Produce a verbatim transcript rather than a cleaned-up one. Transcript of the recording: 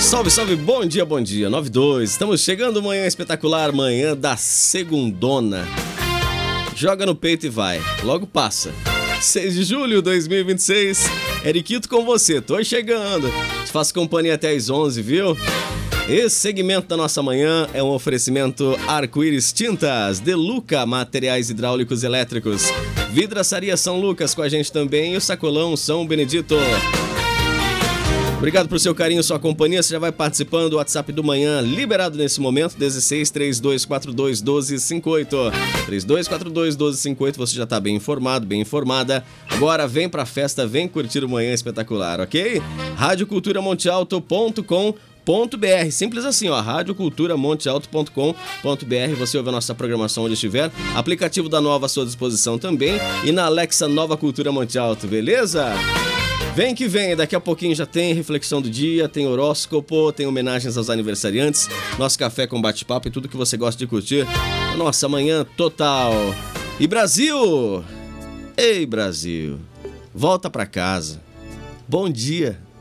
Salve, salve, bom dia, bom dia, nove e dois. Estamos chegando, manhã espetacular, manhã da segundona. Joga no peito e vai, logo passa. seis de julho de dois mil e vinte e seis, Eriquito com você, tô chegando. Te faço companhia até às onze, viu? Esse segmento da nossa manhã é um oferecimento Arco-Íris Tintas, Deluca Materiais Hidráulicos e Elétricos, Vidraçaria São Lucas com a gente também e o Sacolão São Benedito. Obrigado por seu carinho, sua companhia. Você já vai participando do WhatsApp do manhã, liberado nesse momento, dezesseis, trinta e dois, quarenta e dois, doze, cinquenta e oito. trinta e dois, quarenta e dois, doze, cinquenta e oito, você já está bem informado, bem informada. Agora vem pra festa, vem curtir o Manhã Espetacular, ok? rádio cultura monte alto ponto com ponto b r, simples assim, ó, rádio cultura monte alto ponto com ponto b r, você ouve a nossa programação onde estiver, aplicativo da Nova à sua disposição também e na Alexa Nova Cultura Monte Alto, beleza? Vem que vem, daqui a pouquinho já tem reflexão do dia, tem horóscopo, tem homenagens aos aniversariantes, nosso café com bate-papo e tudo que você gosta de curtir. Nossa manhã total. E Brasil! Ei, Brasil! Volta pra casa. Bom dia!